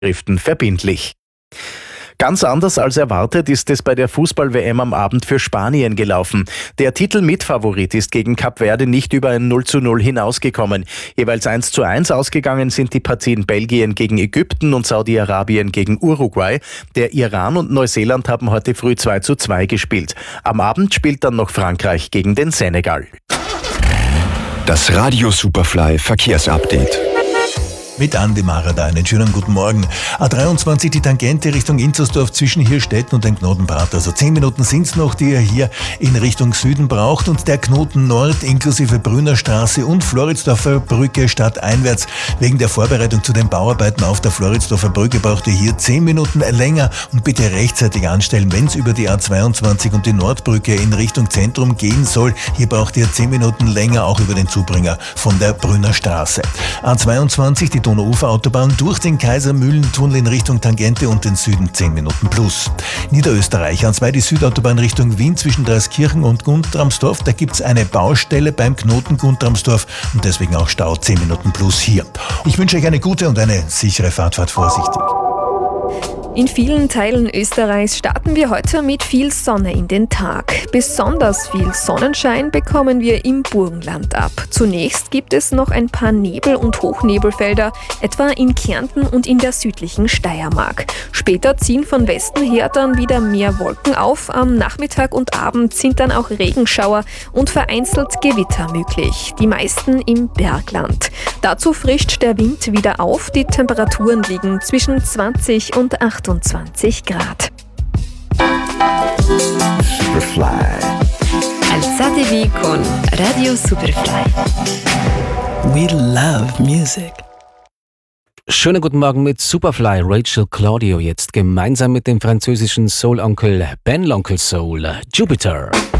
Schriften verbindlich. Ganz anders als erwartet ist es bei der Fußball-WM am Abend für Spanien gelaufen. Der Titelmitfavorit ist gegen Kap Verde nicht über ein 0:0 hinausgekommen. Jeweils 1:1 ausgegangen sind die Partien Belgien gegen Ägypten und Saudi-Arabien gegen Uruguay. Der Iran und Neuseeland haben heute früh 2:2 gespielt. Am Abend spielt dann noch Frankreich gegen den Senegal. Das Radio Superfly Verkehrsupdate. Mit Andi Marada, einen schönen guten Morgen. A23 die Tangente Richtung Inzersdorf zwischen Hirstetten und dem Knotenbrat. Also 10 Minuten sind's noch, die ihr hier in Richtung Süden braucht. Und der Knoten Nord inklusive Brünnerstraße und Floridsdorfer Brücke stadteinwärts. Wegen der Vorbereitung zu den Bauarbeiten auf der Floridsdorfer Brücke braucht ihr hier 10 Minuten länger. Und bitte rechtzeitig anstellen, wenn's über die A22 und die Nordbrücke in Richtung Zentrum gehen soll. Hier braucht ihr 10 Minuten länger, auch über den Zubringer von der Brünnerstraße. A22 die Donauuferautobahn durch den Kaisermühlentunnel in Richtung Tangente und den Süden 10 Minuten plus. Niederösterreich, A2 die Südautobahn Richtung Wien zwischen Dreiskirchen und Guntramsdorf. Da gibt's eine Baustelle beim Knoten Guntramsdorf und deswegen auch Stau 10 Minuten plus hier. Ich wünsche euch eine gute und eine sichere Fahrt, fahrt vorsichtig. In vielen Teilen Österreichs starten wir heute mit viel Sonne in den Tag. Besonders viel Sonnenschein bekommen wir im Burgenland ab. Zunächst gibt es noch ein paar Nebel- und Hochnebelfelder, etwa in Kärnten und in der südlichen Steiermark. Später ziehen von Westen her dann wieder mehr Wolken auf. Am Nachmittag und Abend sind dann auch Regenschauer und vereinzelt Gewitter möglich. Die meisten im Bergland. Dazu frischt der Wind wieder auf. Die Temperaturen liegen zwischen 20 und 28 Grad. Superfly. Alzatevi con Radio Superfly. We love music. Schönen guten Morgen mit Superfly. Rachel Claudio jetzt gemeinsam mit dem französischen Soul-Onkel Ben L'Oncle Soul, Jupiter.